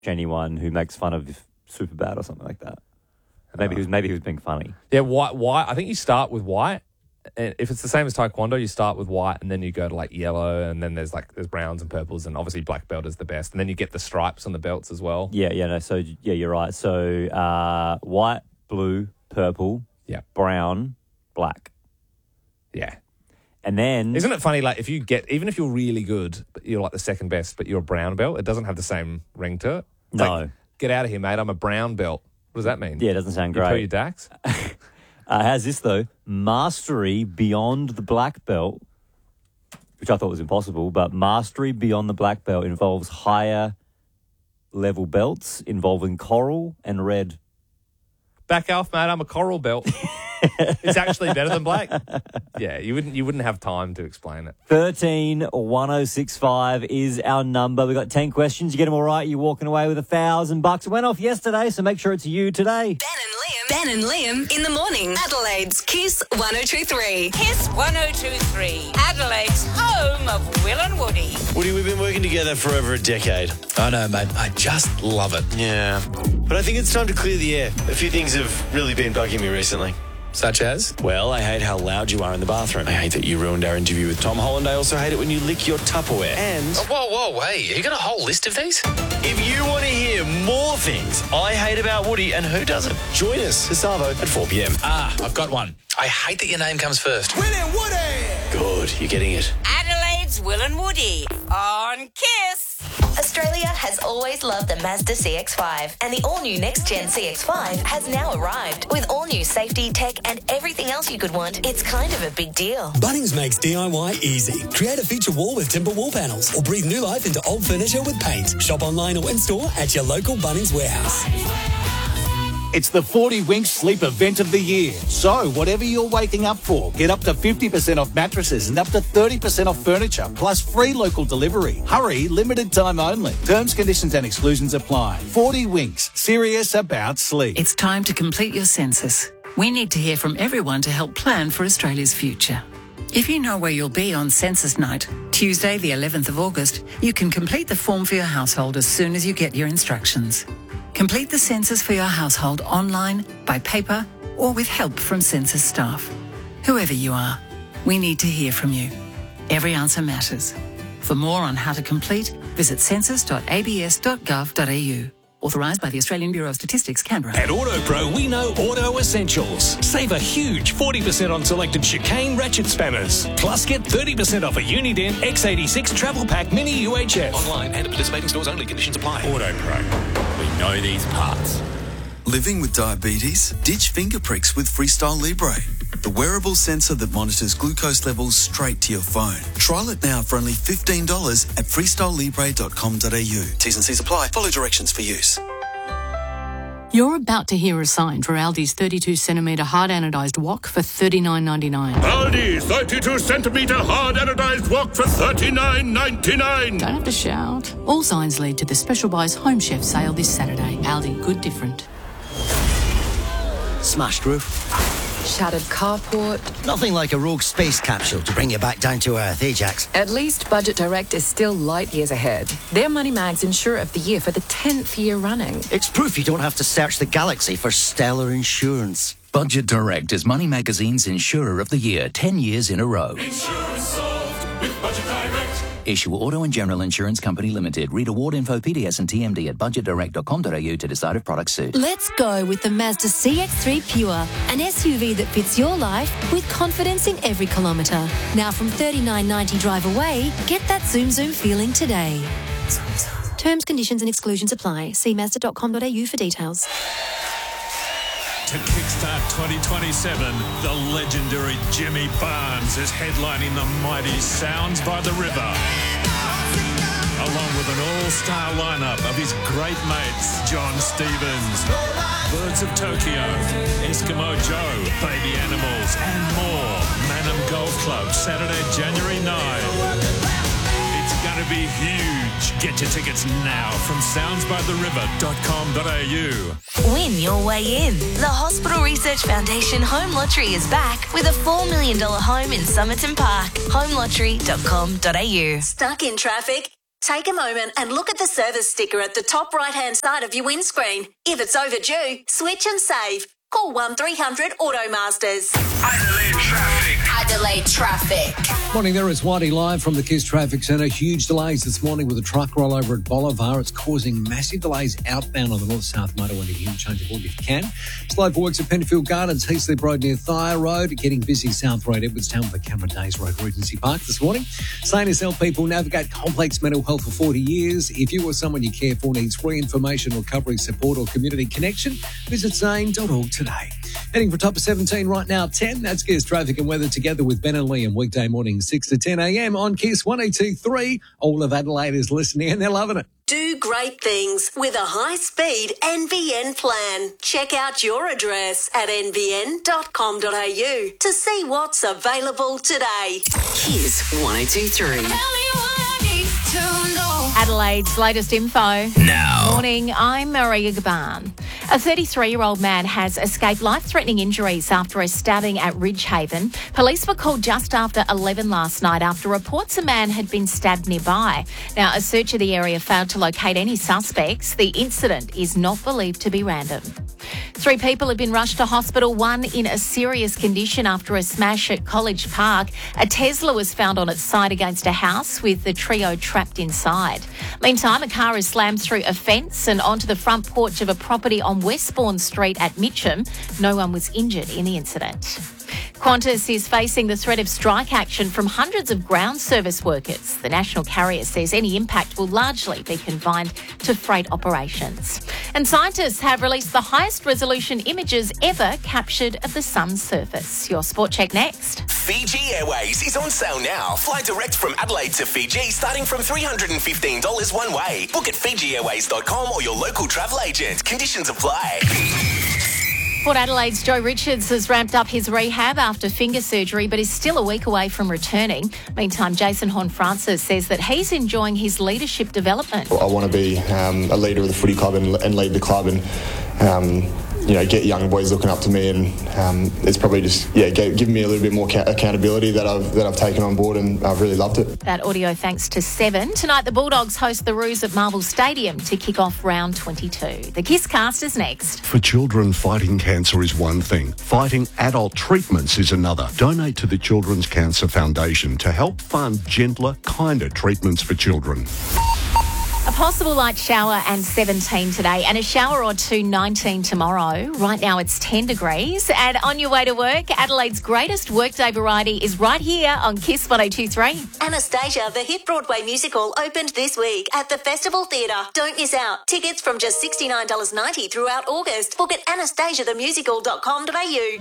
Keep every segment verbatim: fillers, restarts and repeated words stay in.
anyone who makes fun of Superbad or something like that. Maybe he was maybe he was being funny. Yeah, white. White. I think you start with white. And if it's the same as Taekwondo, you start with white and then you go to like yellow, and then there's like there's browns and purples, and obviously black belt is the best. And then you get the stripes on the belts as well. Yeah, yeah, no. So yeah, you're right. So uh, white, blue, purple, yeah, brown, black. Yeah. And then... Isn't it funny, like, if you get... Even if you're really good, but you're, like, the second best, but you're a brown belt, it doesn't have the same ring to it? It's no. Like, get out of here, mate. I'm a brown belt. What does that mean? Yeah, it doesn't sound you great. You your dax? uh, how's this, though? Mastery beyond the black belt, which I thought was impossible, but mastery beyond the black belt involves higher level belts involving coral and red. Back off, mate. I'm a coral belt. It's actually better than black. Yeah, you wouldn't you wouldn't have time to explain it. thirteen one oh six five is our number. We've got ten questions. You get them all right, you're walking away with a thousand bucks. It went off yesterday, so make sure it's you today. Ben and Liam. Ben and Liam in the morning. Adelaide's Kiss one oh two three. Kiss one oh two three. Adelaide's home of Will and Woody. Woody, we've been working together for over a decade. I know, mate. I just love it. Yeah. But I think it's time to clear the air. A few things have really been bugging me recently. Such as? Well, I hate how loud you are in the bathroom. I hate that you ruined our interview with Tom Holland. I also hate it when you lick your Tupperware. And... Oh, whoa, whoa, wait. You got a whole list of these? If you want to hear more things I hate about Woody, and who doesn't, join us this Savo at four p.m. Ah, I've got one. I hate that your name comes first. Will and Woody! Good, you're getting it. Adelaide's Will and Woody on Kiss. Australia has always loved the Mazda C X five, and the all-new next-gen C X five has now arrived. With all-new safety, tech, and everything else you could want, it's kind of a big deal. Bunnings makes D I Y easy. Create a feature wall with timber wall panels, or breathe new life into old furniture with paint. Shop online or in-store at your local Bunnings warehouse. It's the forty Winks Sleep Event of the Year. So, whatever you're waking up for, get up to fifty percent off mattresses and up to thirty percent off furniture, plus free local delivery. Hurry, limited time only. Terms, conditions and exclusions apply. forty Winks, serious about sleep. It's time to complete your census. We need to hear from everyone to help plan for Australia's future. If you know where you'll be on census night, Tuesday the eleventh of August, you can complete the form for your household as soon as you get your instructions. Complete the census for your household online, by paper, or with help from census staff. Whoever you are, we need to hear from you. Every answer matters. For more on how to complete, visit census dot a b s dot gov dot a u. Authorised by the Australian Bureau of Statistics, Canberra. At AutoPro, we know auto essentials. Save a huge forty percent on selected chicane ratchet spanners. Plus, get thirty percent off a Uniden X eighty-six Travel Pack Mini U H F. Online and at participating stores only. Conditions apply. AutoPro. We know these parts. Living with diabetes? Ditch finger pricks with Freestyle Libre, the wearable sensor that monitors glucose levels straight to your phone. Trial it now for only fifteen dollars at freestyle libre dot com dot a u. T's and C's apply. Follow directions for use. You're about to hear a sign for Aldi's thirty-two centimetre hard anodised wok for thirty-nine ninety-nine. Aldi thirty-two centimetre hard anodised wok for thirty-nine ninety-nine. Don't have to shout. All signs lead to the Special Buys Home Chef sale this Saturday. Aldi, good different. Smashed roof. Shattered carport. Nothing like a rogue space capsule to bring you back down to earth, eh, Jax? At least Budget Direct is still light years ahead. They're Money Mag's Insurer of the Year for the tenth year running. It's proof you don't have to search the galaxy for stellar insurance. Budget Direct is Money Magazine's Insurer of the Year, ten years in a row. Insurance solved with Budget Direct. Issue Auto and General Insurance Company Limited. Read award info, P D S and T M D at budget direct dot com dot a u to decide if products suit. Let's go with the Mazda C X three Pure, an S U V that fits your life with confidence in every kilometre. Now from thirty-nine ninety drive away, get that zoom zoom feeling today. Terms, conditions and exclusions apply. See mazda dot com dot a u for details. To kickstart twenty twenty-seven, the legendary Jimmy Barnes is headlining the mighty Sounds by the River, along with an all-star lineup of his great mates, John Stevens, Birds of Tokyo, Eskimo Joe, Baby Animals, and more. Manham Golf Club, Saturday, January ninth. It's going to be huge. Get your tickets now from sounds by the river dot com dot a u. Win your way in. The Hospital Research Foundation Home Lottery is back with a four million dollars home in Somerton Park. home lottery dot com dot a u. Stuck in traffic? Take a moment and look at the service sticker at the top right-hand side of your windscreen. If it's overdue, switch and save. Call one three hundred Automasters. Adelaide traffic. Adelaide traffic. Morning there, it's Whitey live from the KISS Traffic Centre. Huge delays this morning with a truck rollover at Bolivar. It's causing massive delays outbound on the north-south motorway to interchangeable if you can. Slow for works at Penfield Gardens, Heathslip Road near Thyre Road. Getting busy South Road, Edwardstown with the Cameron Days Road, Regency Park this morning. Saying to help people navigate complex mental health for forty years. If you or someone you care for needs free information, recovery support or community connection, visit sane dot org today. Heading for top of seventeen right now, ten. That's KISS Traffic and Weather together with Ben and Liam. Weekday morning, six to ten a.m. on KISS one oh two point three. All of Adelaide is listening and they're loving it. Do great things with a high-speed N B N plan. Check out your address at n b n dot com dot a u to see what's available today. KISS one oh two point three. Adelaide's latest info. Now. Morning, I'm Maria Gaban. A thirty-three-year-old man has escaped life-threatening injuries after a stabbing at Ridgehaven. Police were called just after eleven last night after reports a man had been stabbed nearby. Now, a search of the area failed to locate any suspects. The incident is not believed to be random. Three people have been rushed to hospital, one in a serious condition after a smash at College Park. A Tesla was found on its side against a house with the trio trapped inside. Meantime, a car is slammed through a fence and onto the front porch of a property on Westbourne Street at Mitcham. No one was injured in the incident. Qantas is facing the threat of strike action from hundreds of ground service workers. The national carrier says any impact will largely be confined to freight operations. And scientists have released the highest resolution images ever captured of the sun's surface. Your sport check next. Fiji Airways is on sale now. Fly direct from Adelaide to Fiji starting from three hundred fifteen dollars one way. Book at fiji airways dot com or your local travel agent. Conditions apply. Port Adelaide's Joe Richards has ramped up his rehab after finger surgery but is still a week away from returning. Meantime, Jason Horn-Francis says that he's enjoying his leadership development. I want to be um, a leader of the footy club and, and lead the club and, um, you know, get young boys looking up to me, and um, it's probably just, yeah, giving me a little bit more ca- accountability that I've that I've taken on board, and I've really loved it. That audio thanks to Seven. Tonight, the Bulldogs host the Roos at Marvel Stadium to kick off round twenty-two. The KISS cast is next. For children, fighting cancer is one thing. Fighting adult treatments is another. Donate to the Children's Cancer Foundation to help fund gentler, kinder treatments for children. A possible light shower and seventeen today, and a shower or two, nineteen tomorrow. Right now it's ten degrees. And on your way to work, Adelaide's greatest workday variety is right here on KISS one oh two point three. Anastasia, the hit Broadway musical, opened this week at the Festival Theatre. Don't miss out. Tickets from just sixty-nine dollars ninety throughout August. Book at anastasia the musical dot com dot a u.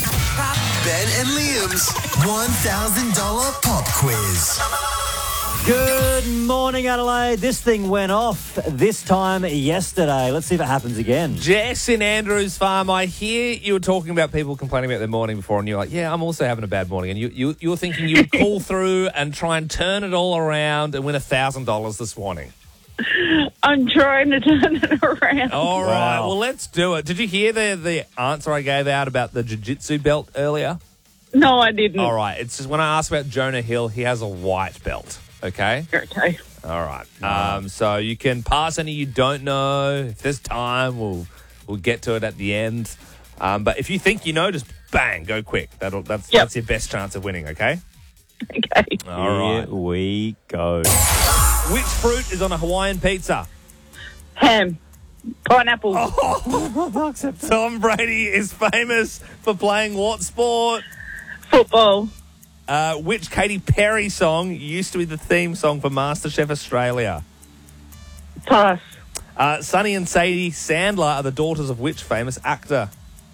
Ben and Liam's one thousand dollars pop quiz. Good morning, Adelaide. This thing went off this time yesterday. Let's see if it happens again. Jess in Andrews Farm, I hear you were talking about people complaining about their morning before, and you're like, yeah, I'm also having a bad morning. And you, you, you were thinking you would call through and try and turn it all around and win one thousand dollars this morning. I'm trying to turn it around. All right, wow. Well, let's do it. Did you hear the, the answer I gave out about the jiu-jitsu belt earlier? No, I didn't. All right, it's just when I asked about Jonah Hill, he has a white belt. Okay? Okay. All right. Um, so you can pass any you don't know. If there's time, we'll we'll get to it at the end. Um, but if you think you know, just bang, go quick. That'll that's Yep. that's your best chance of winning, okay? Okay. All right. Here we go. Which fruit is on a Hawaiian pizza? Ham. Pineapple. Oh, Tom Brady is famous for playing what sport? Football. Uh, which Katy Perry song used to be the theme song for MasterChef Australia? Pass. Uh, Sonny and Sadie Sandler are the daughters of which famous actor?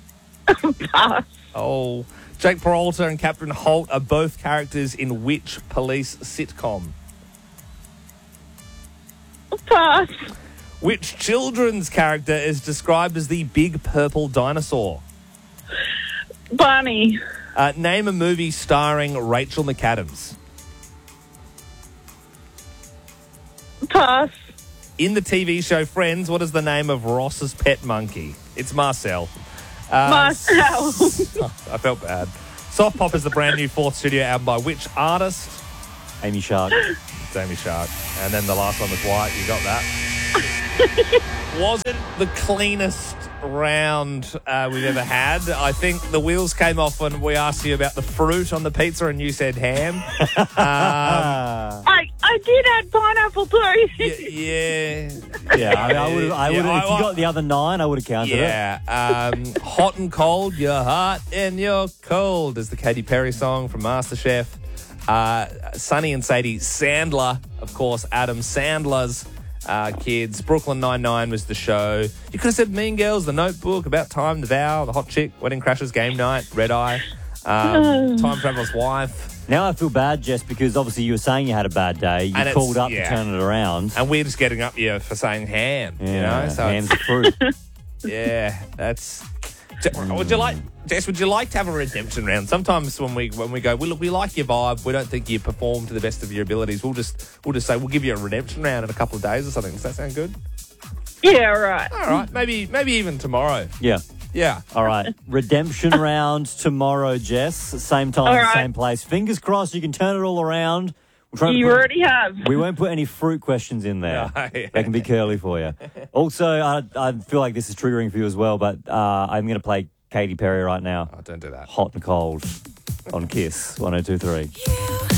Pass. Oh, Jake Peralta and Captain Holt are both characters in which police sitcom? Pass. Which children's character is described as the big purple dinosaur? Barney. Uh, name a movie starring Rachel McAdams. Pass. In the T V show Friends, what is the name of Ross's pet monkey? It's Marcel. Uh, Marcel. I felt bad. Soft Pop is the brand new fourth studio album by which artist? Amy Shark. It's Amy Shark. And then the last one was white. You got that. Wasn't the cleanest round uh, we've ever had. I think the wheels came off when we asked you about the fruit on the pizza and you said ham. um, I, I did add pineapple too. yeah. Yeah, I, mean, I would have. I Yeah, would. I- If you got the other nine, I would have counted it. Yeah. Um, hot and cold, you're hot and you're cold is the Katy Perry song from MasterChef. Uh, Sonny and Sadie Sandler, of course, Adam Sandler's uh, kids. Brooklyn Nine-Nine was the show. You could have said Mean Girls, The Notebook, About Time, The Vow, The Hot Chick, Wedding Crashers, Game Night, Red Eye, um, Time Traveler's Wife. Now I feel bad, Jess, because obviously you were saying you had a bad day. You And it's- called up yeah. to turn it around. And we're just getting up here for saying ham, you Yeah, know? So ham's it's- the fruit. Yeah, that's. Would you like, Jess? Would you like to have a redemption round? Sometimes when we when we go, well, look, we like your vibe. We don't think you perform to the best of your abilities. We'll just we'll just say we'll give you a redemption round in a couple of days or something. Does that sound good? Yeah, right. All right, maybe maybe even tomorrow. Yeah. Yeah. All right. Redemption round tomorrow, Jess. Same time, All right. same place. Fingers crossed you can turn it all around. We're trying to You put- already have. We won't put any fruit questions in there. No, yeah. They can be curly for you. Also, I, I feel like this is triggering for you as well, but uh, I'm going to play Katy Perry right now. Oh, don't do that. Hot and Cold on Kiss one oh two three.